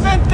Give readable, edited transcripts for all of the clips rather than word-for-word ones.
inocente.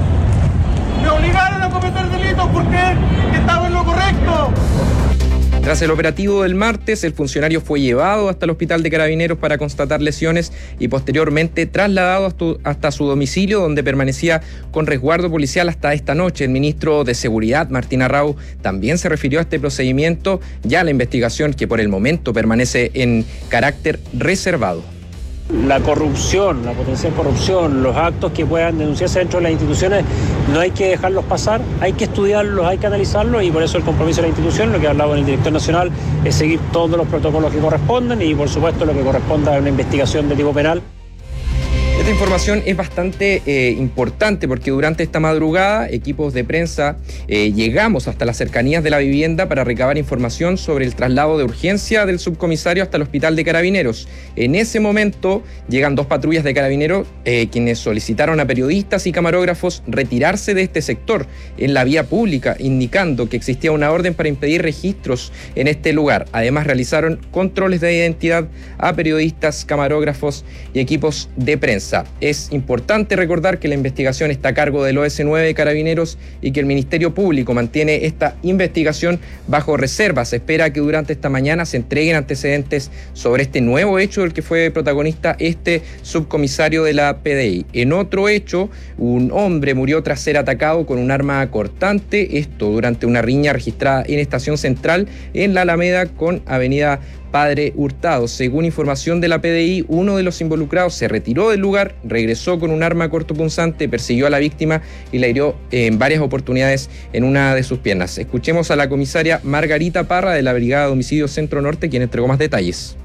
Me obligaron a cometer delitos porque estaba en lo correcto. Tras el operativo del martes, el funcionario fue llevado hasta el hospital de Carabineros para constatar lesiones y posteriormente trasladado hasta su domicilio, donde permanecía con resguardo policial hasta esta noche. El ministro de Seguridad, Martín Arrau, también se refirió a este procedimiento, ya la investigación que por el momento permanece en carácter reservado. La corrupción, la potencial corrupción, los actos que puedan denunciarse dentro de las instituciones, no hay que dejarlos pasar, hay que estudiarlos, hay que analizarlos, y por eso el compromiso de la institución, lo que ha hablado con el director nacional, es seguir todos los protocolos que corresponden y por supuesto lo que corresponda a una investigación de tipo penal. Esta información es bastante importante porque durante esta madrugada equipos de prensa llegamos hasta las cercanías de la vivienda para recabar información sobre el traslado de urgencia del subcomisario hasta el hospital de Carabineros. En ese momento llegan 2 patrullas de Carabineros quienes solicitaron a periodistas y camarógrafos retirarse de este sector en la vía pública, indicando que existía una orden para impedir registros en este lugar. Además realizaron controles de identidad a periodistas, camarógrafos y equipos de prensa. Es importante recordar que la investigación está a cargo del OS9 Carabineros y que el Ministerio Público mantiene esta investigación bajo reserva. Se espera que durante esta mañana se entreguen antecedentes sobre este nuevo hecho del que fue protagonista este subcomisario de la PDI. En otro hecho, un hombre murió tras ser atacado con un arma cortante, esto durante una riña registrada en Estación Central en la Alameda con Avenida Padre Hurtado. Según información de la PDI, uno de los involucrados se retiró del lugar, regresó con un arma cortopunzante, persiguió a la víctima y la hirió en varias oportunidades en una de sus piernas. Escuchemos a la comisaria Margarita Parra de la Brigada de Homicidios Centro Norte, quien entregó más detalles.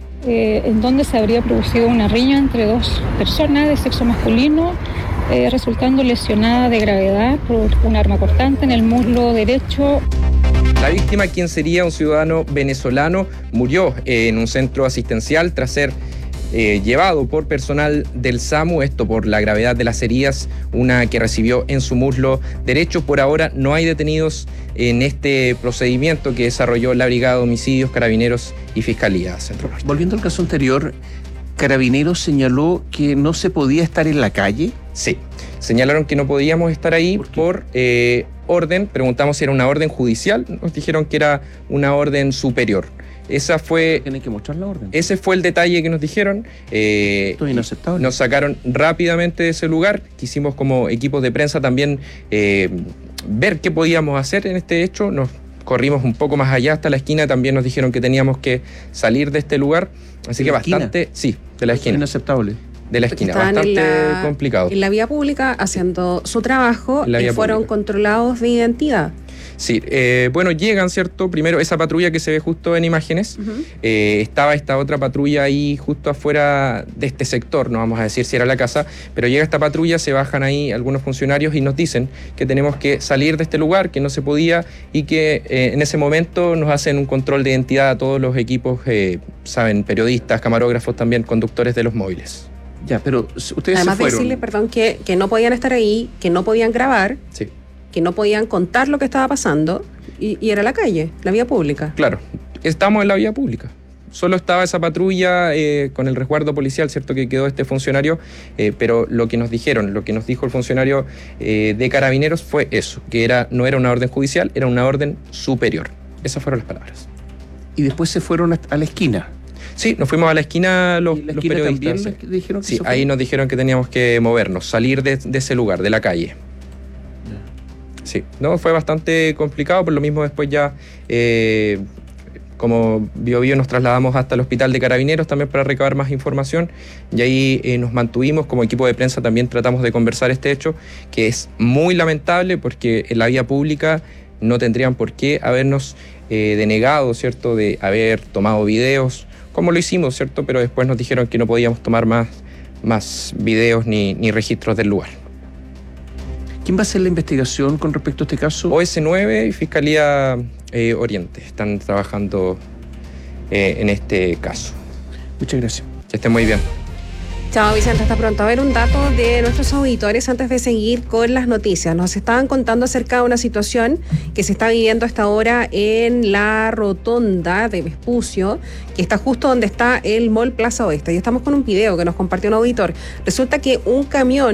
En donde se habría producido una riña entre 2 personas de sexo masculino, resultando lesionada de gravedad por un arma cortante en el muslo derecho. La víctima, quien sería un ciudadano venezolano, murió en un centro asistencial tras ser llevado por personal del SAMU, esto por la gravedad de las heridas, una que recibió en su muslo derecho. Por ahora no hay detenidos en este procedimiento que desarrolló la Brigada de Homicidios, Carabineros y Fiscalía Centro Norte. Volviendo al caso anterior, ¿Carabineros señaló que no se podía estar en la calle? Sí, señalaron que no podíamos estar ahí por orden. Preguntamos si era una orden judicial, nos dijeron que era una orden superior. Esa fue. Tienen que mostrar la orden. Ese fue el detalle que nos dijeron. Esto es inaceptable. Nos sacaron rápidamente de ese lugar. Quisimos como equipos de prensa también ver qué podíamos hacer en este hecho. Nos corrimos un poco más allá hasta la esquina. También nos dijeron que teníamos que salir de este lugar. Así que bastante. Sí, de la esquina. Es inaceptable. De la esquina, bastante complicado. En la vía pública haciendo su trabajo y fueron controlados de identidad. Sí, bueno, llegan, ¿cierto? Primero esa patrulla que se ve justo en imágenes, estaba esta otra patrulla ahí justo afuera de este sector, no vamos a decir si era la casa, pero llega esta patrulla, se bajan ahí algunos funcionarios y nos dicen que tenemos que salir de este lugar, que no se podía y que en ese momento nos hacen un control de identidad a todos los equipos, saben, periodistas, camarógrafos, también conductores de los móviles. Ya, pero ustedes además se fueron. Decirle, perdón, que no podían estar ahí, que no podían grabar, sí, que no podían contar lo que estaba pasando y era la calle, la vía pública. Claro, estamos en la vía pública. Solo estaba esa patrulla con el resguardo policial, ¿cierto? Que quedó este funcionario, pero lo que nos dijeron, lo que nos dijo el funcionario de Carabineros fue eso, que no era una orden judicial, era una orden superior. Esas fueron las palabras. Y después se fueron a la esquina. Sí, nos fuimos a la esquina los periodistas. ¿También dijeron que sí, ahí nos dijeron que teníamos que movernos, salir de ese lugar, de la calle. Sí, no, fue bastante complicado, por lo mismo después ya, como Biobío, nos trasladamos hasta el hospital de Carabineros también para recabar más información y ahí nos mantuvimos como equipo de prensa, también tratamos de conversar este hecho, que es muy lamentable porque en la vía pública no tendrían por qué habernos denegado, ¿cierto?, de haber tomado videos, como lo hicimos, ¿cierto?, pero después nos dijeron que no podíamos tomar más videos ni registros del lugar. ¿Quién va a hacer la investigación con respecto a este caso? OS9 y Fiscalía Oriente están trabajando en este caso. Muchas gracias. Que estén muy bien. Chao, Vicente, hasta pronto. A ver, un dato de nuestros auditores antes de seguir con las noticias. Nos estaban contando acerca de una situación que se está viviendo hasta ahora en la rotonda de Vespucio, que está justo donde está el Mall Plaza Oeste. Y estamos con un video que nos compartió un auditor. Resulta que un camión